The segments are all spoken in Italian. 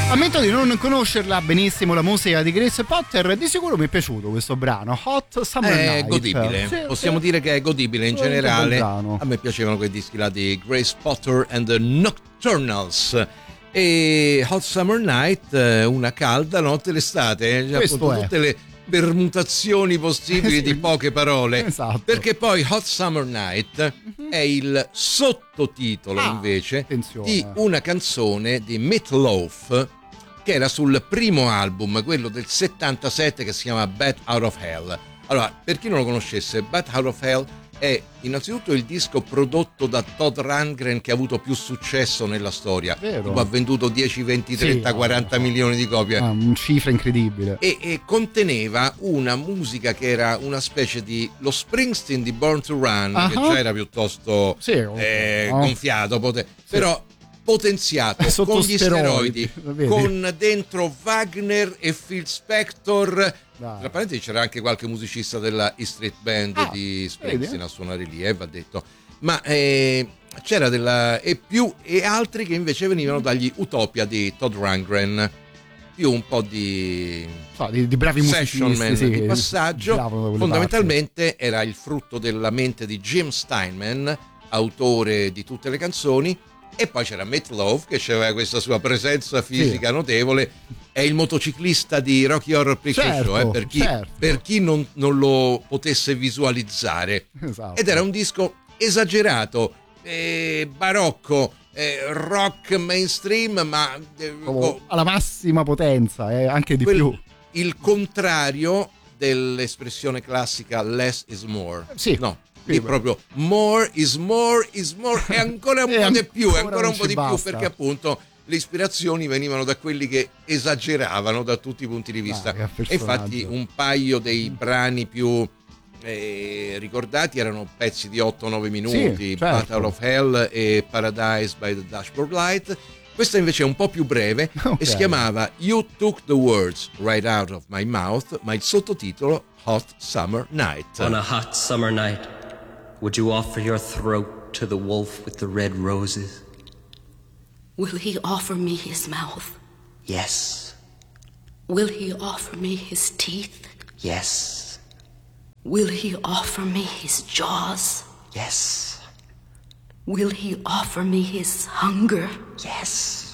Ammetto di non conoscerla benissimo la musica di Grace Potter, di sicuro mi è piaciuto questo brano, Hot Summer Night. È godibile, sì, possiamo dire che è godibile in generale. A me piacevano quei dischi là di Grace Potter and the Nocturnals. E Hot Summer Night, una calda notte d'estate, appunto, tutte le permutazioni possibili sì, di poche parole, esatto. Perché poi Hot Summer Night è il sottotitolo invece di una canzone di Meat Loaf che era sul primo album, quello del 77, che si chiama Bat Out of Hell. Allora, per chi non lo conoscesse, Bat Out of Hell è innanzitutto il disco prodotto da Todd Rundgren che ha avuto più successo nella storia. Tipo, ha venduto 10, 20, 30, 40 milioni di copie. Una cifra incredibile. E conteneva una musica che era una specie di lo Springsteen di Born to Run, che già era piuttosto gonfiato, però potenziato con gli steroidi, con dentro Wagner e Phil Spector. Tra parentesi c'era anche qualche musicista della E Street Band di Springsteen a suonare lì, va detto. Ma c'era e altri che invece venivano dagli Utopia di Todd Rundgren, più un po' di bravi musicisti di passaggio. Fondamentalmente era il frutto della mente di Jim Steinman, autore di tutte le canzoni. E poi c'era Meat Loaf, che aveva questa sua presenza fisica notevole. È il motociclista di Rocky Horror Picture Show, per chi non lo potesse visualizzare. Esatto. Ed era un disco esagerato, barocco, rock mainstream, ma alla massima potenza, anche di più. Il contrario dell'espressione classica less is more. Lì proprio more is more is more, e ancora un po' di più, ancora un po' di più, perché appunto le ispirazioni venivano da quelli che esageravano da tutti i punti di vista. E infatti un paio dei brani più ricordati erano pezzi di 8-9 minuti, Bat Out of Hell e Paradise by the Dashboard Light. Questa invece è un po' più breve e si chiamava You Took the Words Right Out of My Mouth, ma il sottotitolo Hot Summer Night. On a hot summer night, would you offer your throat to the wolf with the red roses? Will he offer me his mouth? Yes. Will he offer me his teeth? Yes. Will he offer me his jaws? Yes. Will he offer me his hunger? Yes.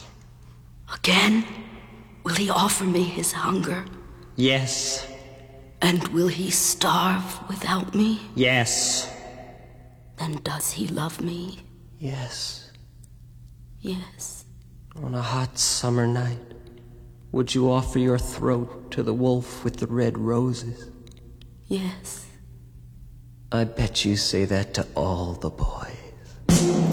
Again? Will he offer me his hunger? Yes. And will he starve without me? Yes. Then does he love me? Yes. Yes. On a hot summer night, would you offer your throat to the wolf with the red roses? Yes. I bet you say that to all the boys.